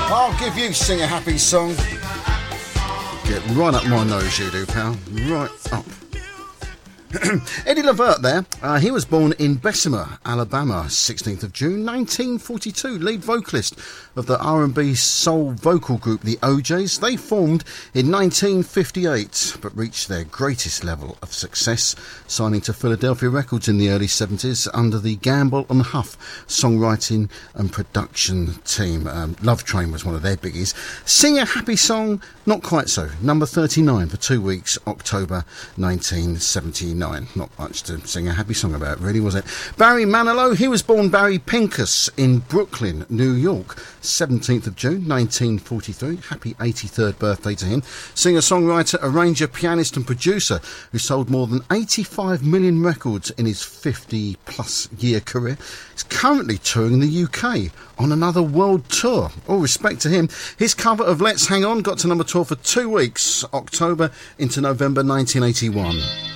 I'll give you Sing a Happy Song. Get right up my nose, you do, pal. Right up. Eddie Levert there. He was born in Bessemer, Alabama, 16th of June 1942. Lead vocalist of the R&B soul vocal group The O'Jays. They formed in 1958 but reached their greatest level of success, signing to Philadelphia Records in the early 70s under the Gamble and Huff songwriting and production team. Love Train was one of their biggies. Sing a Happy Song, not quite so. Number 39 for 2 weeks, October 1979. Not much to sing a happy song about, really, was it? Barry Manilow, he was born Barry Pincus in Brooklyn, New York, 17th of June 1943. Happy 83rd birthday to him. Singer-songwriter, arranger, pianist and producer who sold more than 85 million records in his 50-plus year career. He's currently touring the UK on another world tour. All respect to him. His cover of Let's Hang On got to number 12 for 2 weeks, October into November 1981.